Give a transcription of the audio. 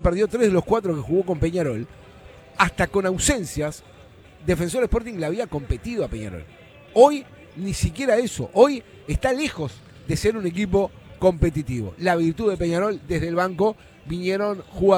perdió 3 de los 4 que jugó con Peñarol. Hasta con ausencias, Defensor Sporting le había competido a Peñarol. Hoy ni siquiera eso. Hoy está lejos de ser un equipo competitivo. La virtud de Peñarol, desde el banco vinieron jugadores